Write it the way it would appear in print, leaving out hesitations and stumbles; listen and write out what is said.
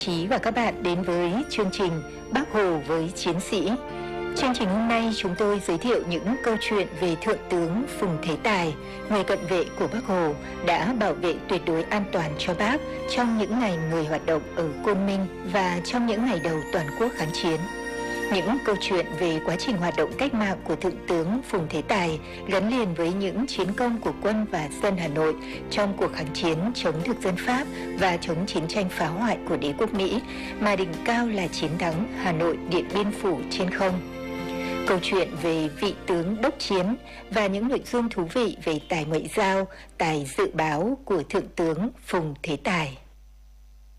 Chí và các bạn đến với chương trình Bác Hồ với Chiến sĩ. Chương trình hôm nay chúng tôi giới thiệu những câu chuyện về Thượng tướng Phùng Thế Tài, người cận vệ của Bác Hồ đã bảo vệ tuyệt đối an toàn cho Bác trong những ngày người hoạt động ở Côn Minh và trong những ngày đầu toàn quốc kháng chiến. Những câu chuyện về quá trình hoạt động cách mạng của Thượng tướng Phùng Thế Tài gắn liền với những chiến công của quân và dân Hà Nội trong cuộc kháng chiến chống thực dân Pháp và chống chiến tranh phá hoại của đế quốc Mỹ, mà đỉnh cao là chiến thắng Hà Nội Điện Biên Phủ trên không. Câu chuyện về vị tướng đốc chiến và những nội dung thú vị về tài ngoại giao, tài dự báo của Thượng tướng Phùng Thế Tài.